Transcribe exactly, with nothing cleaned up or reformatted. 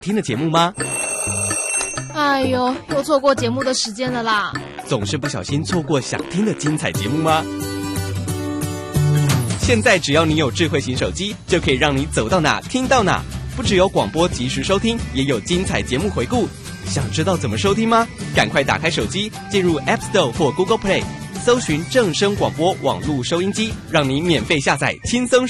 听的节目吗？ 哎呦，又错过节目的时间了啦！ 总是不小心错过想听的精彩节目吗？现在只要你有智慧型手机，就可以让你走到哪听到哪。不只有广播及时收听，也有精彩节目回顾。想知道怎么收听吗？赶快打开手机，进入 App Store 或 Google Play， 搜寻正声广播网络收音机，让你免费下载，轻松收